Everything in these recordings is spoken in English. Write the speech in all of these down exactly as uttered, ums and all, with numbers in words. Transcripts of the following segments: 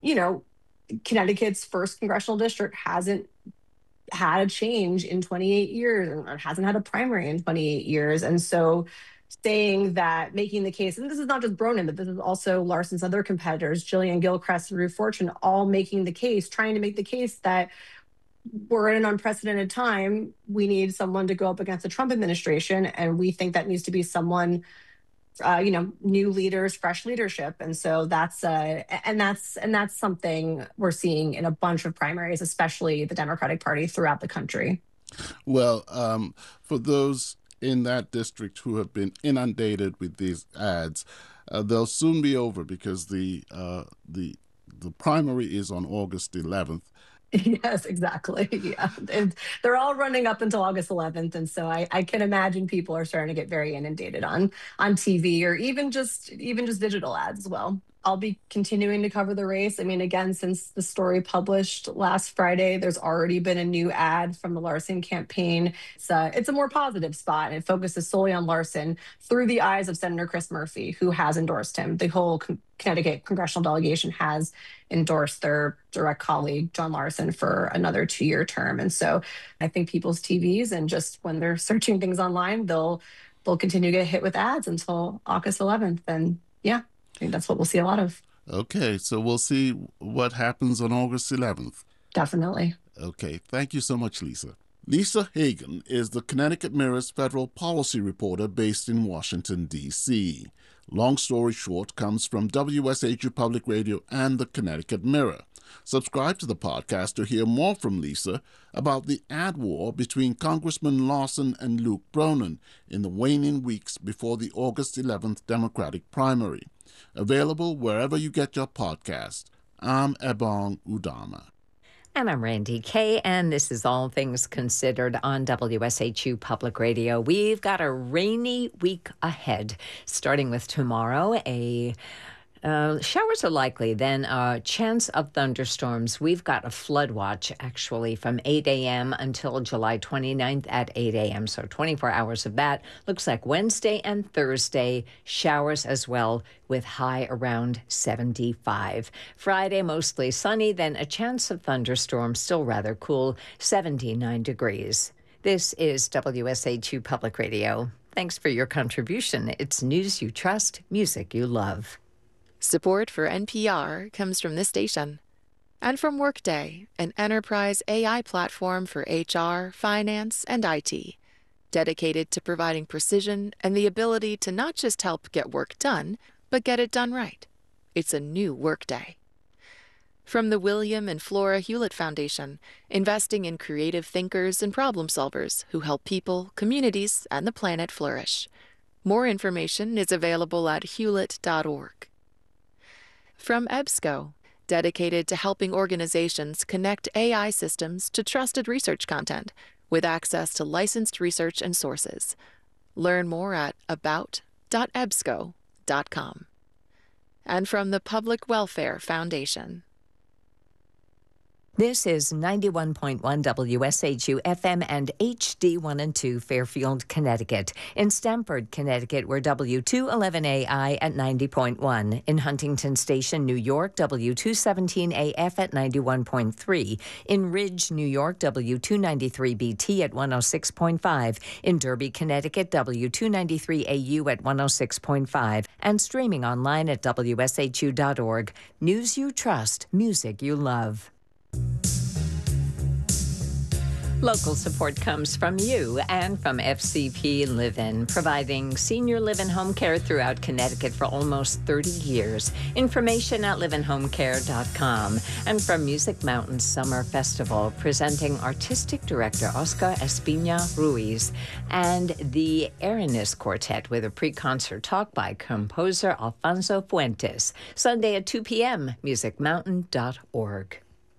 you know, Connecticut's first congressional district hasn't had a change in twenty-eight years, or hasn't had a primary in twenty-eight years. And so saying that, making the case, and this is not just Bronin, but this is also Larson's other competitors, Jillian Gilchrist and Ruth Fortune, all making the case, trying to make the case that we're in an unprecedented time. We need someone to go up against the Trump administration. And we think that needs to be someone, uh, you know, new leaders, fresh leadership. And so that's, uh, and that's, and that's something we're seeing in a bunch of primaries, especially the Democratic Party throughout the country. Well, um, for those in that district who have been inundated with these ads, uh, they'll soon be over because the uh, the the primary is on August eleventh. Yes, exactly. Yeah. And they're all running up until August eleventh. And so I, I can imagine people are starting to get very inundated on on T V, or even just even just digital ads as well. I'll be continuing to cover the race. I mean, again, since the story published last Friday, there's already been a new ad from the Larson campaign. It's a, it's a more positive spot, and it focuses solely on Larson through the eyes of Senator Chris Murphy, who has endorsed him. The whole con- Connecticut congressional delegation has endorsed their direct colleague, John Larson, for another two-year term. And so I think people's T Vs, and just when they're searching things online, they'll they'll continue to get hit with ads until August eleventh. And yeah, I think that's what we'll see a lot of. Okay, so we'll see what happens on August eleventh. Definitely. Okay, thank you so much, Lisa. Lisa Hagen is the Connecticut Mirror's federal policy reporter based in Washington, D C Long Story Short comes from W S H U Public Radio and the Connecticut Mirror. Subscribe to the podcast to hear more from Lisa about the ad war between Congressman Larson and Luke Bronin in the waning weeks before the August eleventh Democratic primary. Available wherever you get your podcast. I'm Ebong Udama. And I'm Randy Kay, and this is All Things Considered on W S H U Public Radio. We've got a rainy week ahead, starting with tomorrow. A uh, showers are likely, then a chance of thunderstorms. We've got a flood watch, actually, from eight a.m. until July twenty-ninth at eight a.m., so twenty-four hours of that. Looks like Wednesday and Thursday, showers as well, with high around seventy-five. Friday, mostly sunny, then a chance of thunderstorms, still rather cool, seventy-nine degrees. This is W S H U Public Radio. Thanks for your contribution. It's news you trust, music you love. Support for N P R comes from this station and from Workday, an enterprise A I platform for H R, finance, and I T, dedicated to providing precision and the ability to not just help get work done, but get it done right. It's a new Workday. From the William and Flora Hewlett Foundation, investing in creative thinkers and problem solvers who help people, communities, and the planet flourish. More information is available at hewlett dot org. From EBSCO, dedicated to helping organizations connect A I systems to trusted research content with access to licensed research and sources. Learn more at about dot ebsco dot com. And from the Public Welfare Foundation. This is ninety-one point one W S H U F M and H D one and two Fairfield, Connecticut. In Stamford, Connecticut, we're W two eleven A I at ninety point one. In Huntington Station, New York, W two seventeen A F at ninety-one point three. In Ridge, New York, W two ninety-three B T at one oh six point five. In Derby, Connecticut, W two ninety-three A U at one oh six point five. And streaming online at W S H U dot org. News you trust, music you love. Local support comes from you and from F C P Live-In, providing senior live-in home care throughout Connecticut for almost thirty years. Information at live in home care dot com. And from Music Mountain Summer Festival, presenting artistic director Oscar Espina Ruiz and the Aranis Quartet with a pre-concert talk by composer Alfonso Fuentes. Sunday at two p.m., music mountain dot org.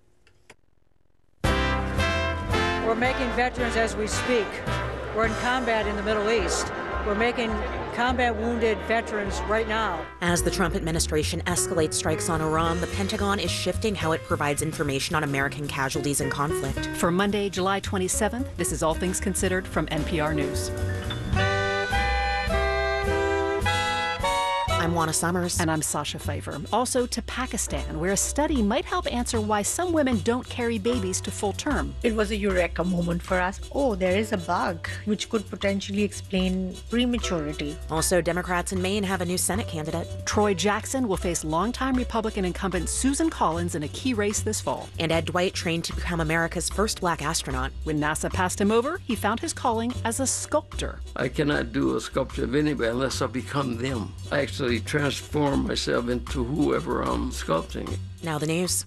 We're making veterans as we speak. We're in combat in the Middle East. We're making combat wounded veterans right now. As the Trump administration escalates strikes on Iran, the Pentagon is shifting how it provides information on American casualties in conflict. For Monday, July twenty-seventh, this is All Things Considered from N P R News. I'm Juana Summers. And I'm Sasha Pfeiffer. Also to Pakistan, where a study might help answer why some women don't carry babies to full term. It was a eureka moment for us. Oh, there is a bug which could potentially explain prematurity. Also, Democrats in Maine have a new Senate candidate. Troy Jackson will face longtime Republican incumbent Susan Collins in a key race this fall. And Ed Dwight trained to become America's first black astronaut. When NASA passed him over, he found his calling as a sculptor. I cannot do a sculpture of anybody unless I become them. I actually transform myself into whoever I'm sculpting. Now the news.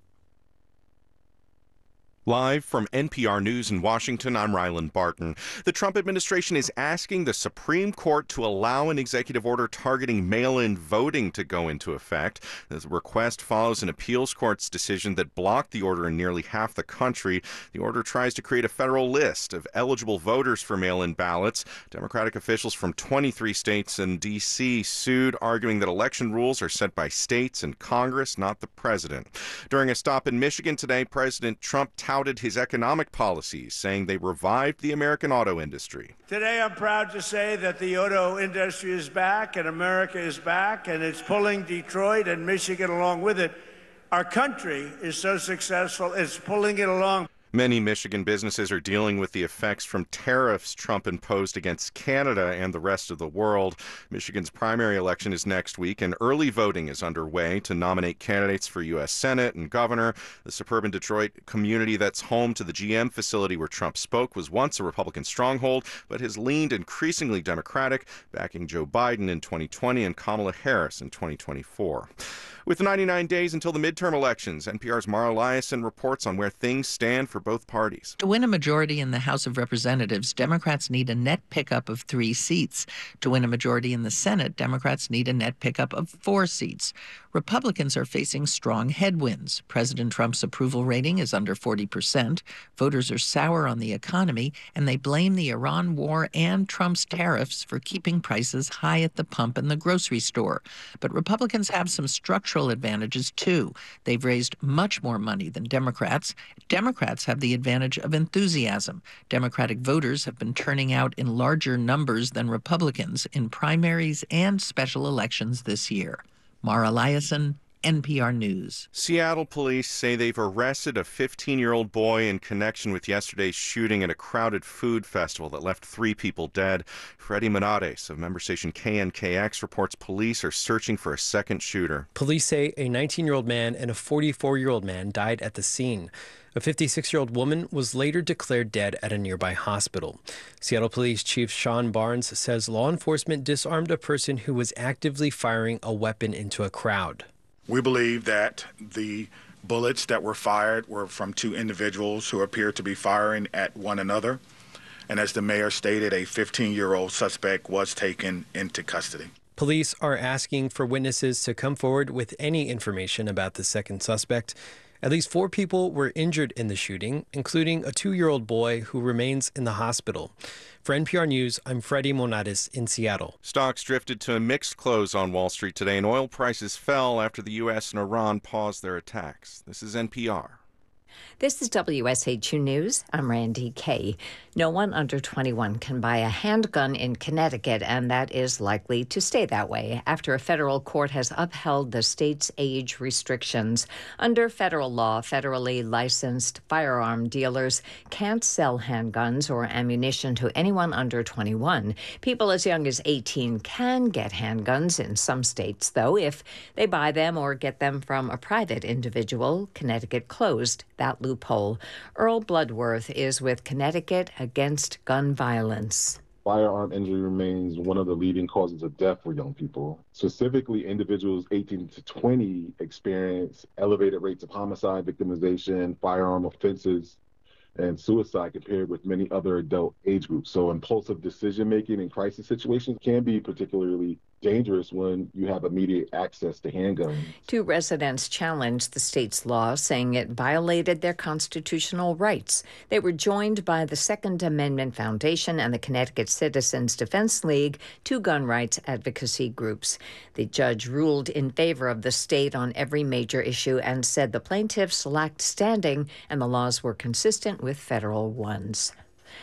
Live from N P R News in Washington, I'm Ryland Barton. The Trump administration is asking the Supreme Court to allow an executive order targeting mail-in voting to go into effect. The request follows an appeals court's decision that blocked the order in nearly half the country. The order tries to create a federal list of eligible voters for mail-in ballots. Democratic officials from twenty-three states and D C sued, arguing that election rules are set by states and Congress, not the president. During a stop in Michigan today, President Trump touted his economic policies, saying they revived the American auto industry. Today, I'm proud to say that the auto industry is back and America is back, and it's pulling Detroit and Michigan along with it. Our country is so successful, it's pulling it along. Many Michigan businesses are dealing with the effects from tariffs Trump imposed against Canada and the rest of the world. Michigan's primary election is next week, and early voting is underway to nominate candidates for U S Senate and governor. The suburban Detroit community that's home to the G M facility where Trump spoke was once a Republican stronghold, but has leaned increasingly Democratic, backing Joe Biden in twenty twenty and Kamala Harris in twenty twenty-four. With ninety-nine days until the midterm elections, N P R's Mara Liasson reports on where things stand for both parties. To win a majority in the House of Representatives, Democrats need a net pickup of three seats. To win a majority in the Senate, Democrats need a net pickup of four seats. Republicans are facing strong headwinds. President Trump's approval rating is under forty percent. Voters are sour on the economy, and they blame the Iran war and Trump's tariffs for keeping prices high at the pump and the grocery store. But Republicans have some structural advantages, too. They've raised much more money than Democrats. Democrats have the advantage of enthusiasm. Democratic voters have been turning out in larger numbers than Republicans in primaries and special elections this year. Mara Liasson, N P R News. Seattle police say they've arrested a fifteen-year-old boy in connection with yesterday's shooting at a crowded food festival that left three people dead. Freddie Monades of member station K N K X reports police are searching for a second shooter. Police say a nineteen-year-old man and a forty-four-year-old man died at the scene. A fifty-six-year-old woman was later declared dead at a nearby hospital. Seattle Police Chief Sean Barnes says law enforcement disarmed a person who was actively firing a weapon into a crowd. We believe that the bullets that were fired were from two individuals who appeared to be firing at one another. And as the mayor stated, a fifteen-year-old suspect was taken into custody. Police are asking for witnesses to come forward with any information about the second suspect. At least four people were injured in the shooting, including a two-year-old boy who remains in the hospital. For N P R News, I'm Freddie Monades in Seattle. Stocks drifted to a mixed close on Wall Street today, and oil prices fell after the U S and Iran paused their attacks. This is N P R. This is W S H U News. I'm Randy Kay. No one under twenty-one can buy a handgun in Connecticut, and that is likely to stay that way after a federal court has upheld the state's age restrictions. Under federal law, federally licensed firearm dealers can't sell handguns or ammunition to anyone under twenty-one. People as young as eighteen can get handguns in some states, though, if they buy them or get them from a private individual. Connecticut closed that loophole. Earl Bloodworth is with Connecticut Against Gun Violence. Firearm injury remains one of the leading causes of death for young people. Specifically, individuals eighteen to twenty experience elevated rates of homicide, victimization, firearm offenses, and suicide compared with many other adult age groups. So impulsive decision-making in crisis situations can be particularly dangerous when you have immediate access to handguns. Two residents challenged the state's law, saying it violated their constitutional rights. They were joined by the Second Amendment Foundation and the Connecticut Citizens Defense League, two gun rights advocacy groups. The judge ruled in favor of the state on every major issue and said the plaintiffs lacked standing and the laws were consistent with federal ones.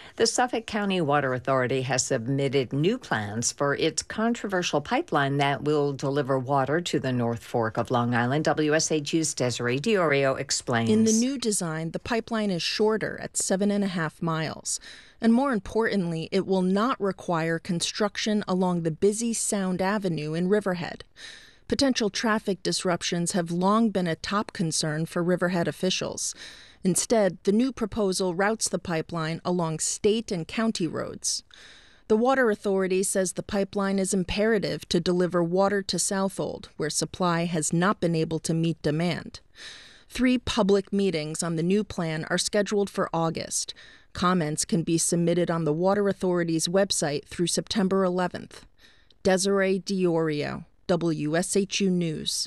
The Suffolk County Water Authority has submitted new plans for its controversial pipeline that will deliver water to the North Fork of Long Island. W S H U's Desiree Diorio explains. In the new design, the pipeline is shorter at seven and a half miles. And more importantly, it will not require construction along the busy Sound Avenue in Riverhead. Potential traffic disruptions have long been a top concern for Riverhead officials. Instead, the new proposal routes the pipeline along state and county roads. The Water Authority says the pipeline is imperative to deliver water to Southold, where supply has not been able to meet demand. Three public meetings on the new plan are scheduled for August. Comments can be submitted on the Water Authority's website through September eleventh. Desiree Diorio, W S H U News.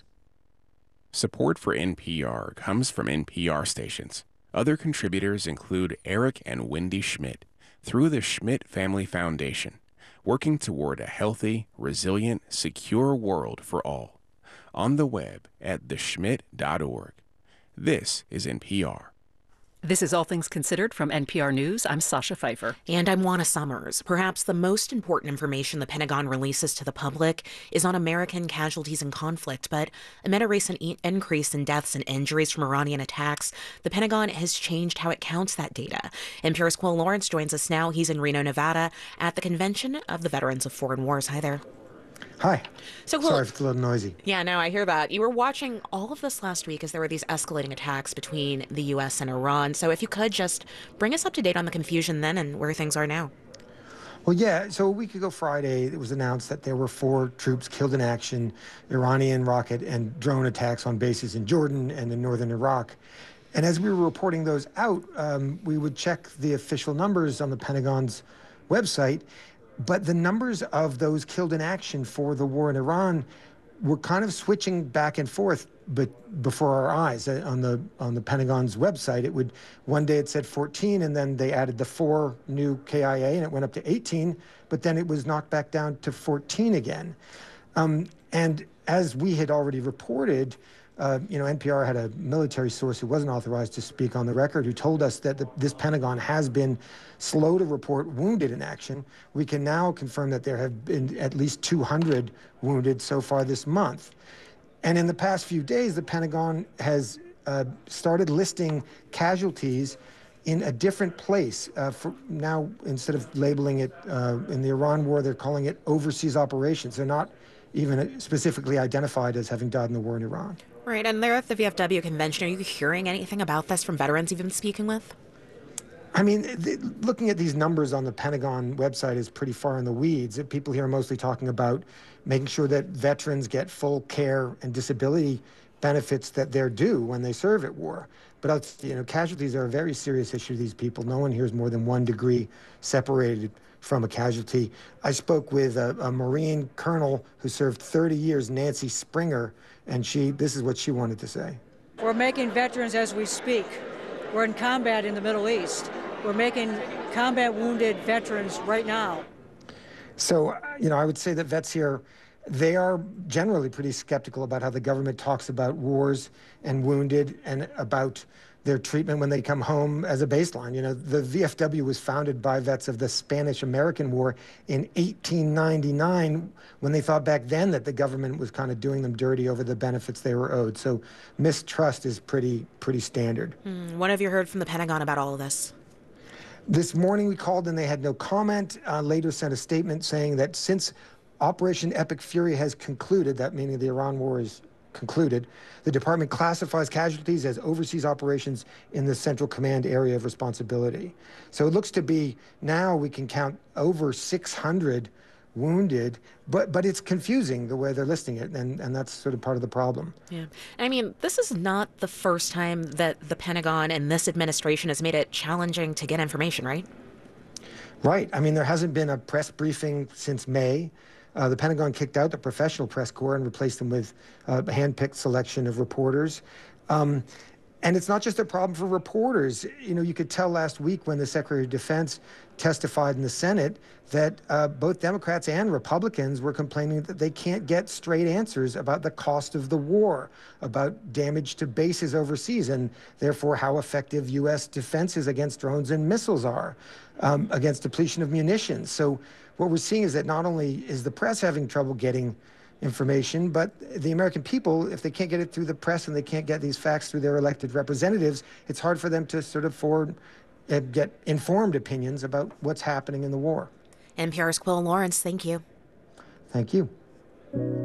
Support for N P R comes from N P R stations. Other contributors include Eric and Wendy Schmidt through the Schmidt Family Foundation, working toward a healthy, resilient, secure world for all. On the web at the schmidt dot org. This is N P R. This is All Things Considered from N P R News. I'm Sasha Pfeiffer. And I'm Juana Summers. Perhaps the most important information the Pentagon releases to the public is on American casualties in conflict. But amid a recent e- increase in deaths and injuries from Iranian attacks, the Pentagon has changed how it counts that data. N P R's Quill Lawrence joins us now. He's in Reno, Nevada, at the Convention of the Veterans of Foreign Wars. Hi there. Hi. So cool. Sorry if it's a little noisy. Yeah, no, I hear that. You were watching all of this last week as there were these escalating attacks between the U S and Iran. So if you could just bring us up to date on the confusion then and where things are now. Well, yeah. So a week ago Friday, it was announced that there were four troops killed in action, Iranian rocket and drone attacks on bases in Jordan and in northern Iraq. And as we were reporting those out, um, we would check the official numbers on the Pentagon's website. But the numbers of those killed in action for the war in Iran were kind of switching back and forth, but before our eyes on the on the Pentagon's website. It would one day it said fourteen, and then they added the four new K I A, and it went up to eighteen. But then it was knocked back down to fourteen again. Um, and as we had already reported, uh, you know, N P R had a military source who wasn't authorized to speak on the record, who told us that the, this Pentagon has been slow to report wounded in action. We can now confirm that there have been at least two hundred wounded so far this month. And in the past few days, the Pentagon has uh, started listing casualties in a different place. Uh, for now, instead of labeling it uh, in the Iran war, they're calling it overseas operations. They're not even specifically identified as having died in the war in Iran. Right, and there at the V F W convention, are you hearing anything about this from veterans you've been speaking with? I mean, th- looking at these numbers on the Pentagon website is pretty far in the weeds. People here are mostly talking about making sure that veterans get full care and disability benefits that they're due when they serve at war. But, you know, casualties are a very serious issue to these people. No one here is more than one degree separated from a casualty. I spoke with a, a Marine colonel who served thirty years, Nancy Springer, and she, this is what she wanted to say. We're making veterans as we speak. We're in combat in the Middle East. We're making combat wounded veterans right now. So, you know, I would say that vets here, they are generally pretty skeptical about how the government talks about wars and wounded and about their treatment when they come home as a baseline. You know, the V F W was founded by vets of the Spanish-American War in eighteen ninety-nine, when they thought back then that the government was kind of doing them dirty over the benefits they were owed. So mistrust is pretty, pretty standard. Hmm. What have you heard from the Pentagon about all of this? This morning we called and they had no comment. Uh, later sent a statement saying that since Operation Epic Fury has concluded, that meaning the Iran war is concluded, the department classifies casualties as overseas operations in the Central Command area of responsibility. So it looks to be now we can count over six hundred wounded, but but it's confusing the way they're listing it, and, and that's sort of part of the problem. Yeah. I mean, this is not the first time that the Pentagon and this administration has made it challenging to get information, right? Right. I mean, there hasn't been a press briefing since May. Uh, the Pentagon kicked out the professional press corps and replaced them with a hand-picked selection of reporters. Um, And it's not just a problem for reporters. You know, you could tell last week when the Secretary of Defense testified in the Senate that uh, both Democrats and Republicans were complaining that they can't get straight answers about the cost of the war, about damage to bases overseas, and therefore how effective U S defenses against drones and missiles are, um, against depletion of munitions. So what we're seeing is that not only is the press having trouble getting information, but the American people, if they can't get it through the press and they can't get these facts through their elected representatives, it's hard for them to sort of forward, uh, get informed opinions about what's happening in the war. N P R's Quill Lawrence, thank you. Thank you.